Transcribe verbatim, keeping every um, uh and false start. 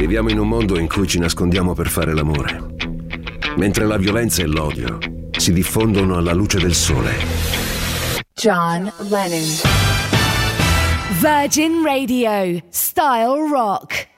Viviamo in un mondo in cui ci nascondiamo per fare l'amore, mentre la violenza e l'odio si diffondono alla luce del sole. John Lennon. Virgin Radio, Style Rock.